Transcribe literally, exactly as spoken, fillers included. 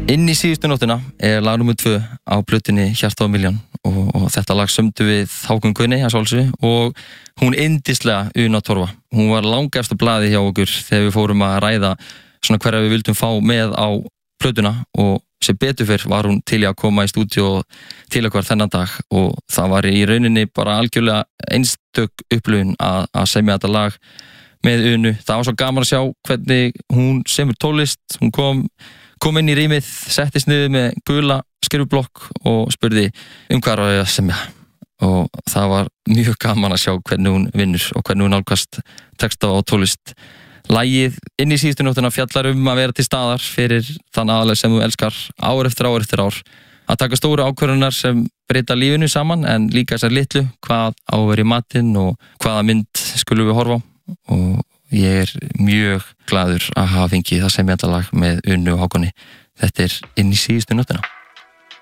Inn í síðustu nóttina er lag númer tvö á plötunni Hjarta og Milljón og, og þetta lag sömdu við Hákon Guðni að sjálfsögðu og hún yndislega Una Torfa. Hún var langefsta blaði hjá okkur þegar við fórum að ræða svona hverja við vildum fá með á plötuna og sem betur fyrr var hún til í að koma í stúdíó til okkar þennan dag og það var í rauninni bara algjörlega einstök upplifun að, að semja þetta lag með Unu. Það var svo gaman að sjá hvernig hún semur tónlist. Hún kom kom inn í rýmið, settist niður með gula skrifblokk og spurði um hvað er að semja og það var mjög gaman að sjá hvernig hún vinnur og hvernig hún nálgast texta og tónlist. Lagið Inn í síðustu nóttina fjallar um að vera til staðar fyrir þann aðalega sem þú elskar ár eftir ár eftir ár, að taka stóru ákvörðunar sem breyta lífinu saman en líka þessar litlu, hvað á að vera í matinn og hvaða mynd skulum við horfa á og ég er mjög glaður að hafa fengið það sem ég enda lag með Unu og Hákoni. Þetta er Inn í síðustu nóttina.